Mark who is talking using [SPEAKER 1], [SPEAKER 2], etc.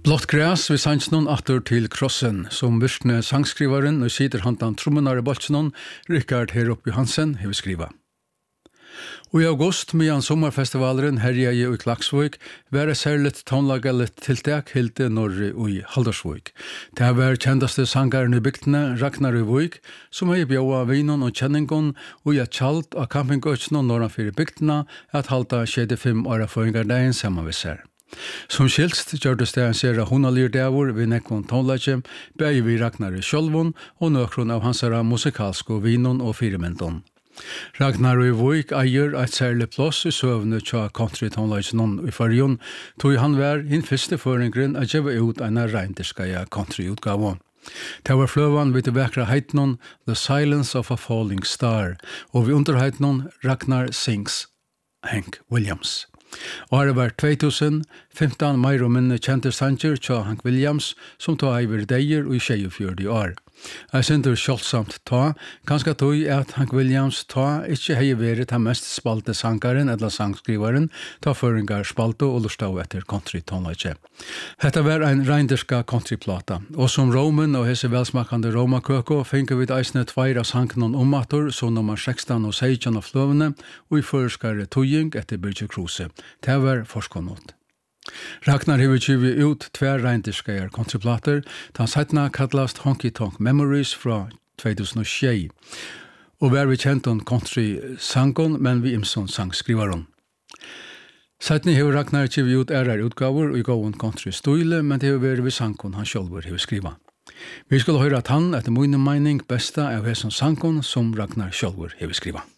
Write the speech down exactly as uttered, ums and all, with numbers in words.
[SPEAKER 1] Blått græs vi sannsnon atter til krossen, som virkne sangskrivaren og sider handan trommenar i boltsnon, Rikard Herup Johansen, hever skriva. Og i august, medan sommerfestivalen herja i ut Laksvøk, var det særligt tonlagallet tiltak hilde norri i Haldarsvøk. Det var kjendaste sangaren i bygdene, Ragnar i Vøk, som hei bjaua vinon og kjenningon, og i et kjalt av campingøtsno norranfyr i bygdene, at halda tjuefem åra føringardagen saman vi ser. Som skilst gjørdes det en serie hunalir dævor vi nekkon tonlage, bæg vi Ragnar i Kjolvon og nøkron av hansara musikalsko vinon og firemendon. Ragnar i Vøk eier et særlig plass i søvnet tja country tonlagenon i fargen, tog han var hinn første føringren at gjeva ut en reinderskaja country-utgave. Det var fløvan vid det vekra heitnon The Silence of a Falling Star, og vi underheitnon Ragnar Sings Hank Williams. Året var två tusen femton meir og minne kjente sanger tja Hank Williams, som ta eiver deier og i tjejufjördi år. Jeg synder kjolsamt ta, kanskje tog at Hank Williams ta ikke hei vært den mest spalte sangaren eller sangskrivaren, ta føringar spalte og lustau etter country tonlage. Hetta var ein reinderska countryplata, og som Roman og hese velsmakande romakøko finker vi eisne tveir av sangnon omator, som nummer sekstan og sytjan av fløvene, og i føreskare tøying etter Birgit Kruse. Det var forskonot. Ragnar hefur givet ut tver reinderskeier countryplater, den setna kallast Honky Tonk Memories fra två tusen og sju, og var vi kjent om country-sangon, men vi imson sangskrivaron. Setni hefur Ragnar givet ut ærar utgaver og i gåen country-style, men det hefur vært vi sangon han sjálfur hefur skriva. Vi skulle høyra at han, etter mine mening, besta av hesson sangon som Ragnar sjálfur hefur skriva.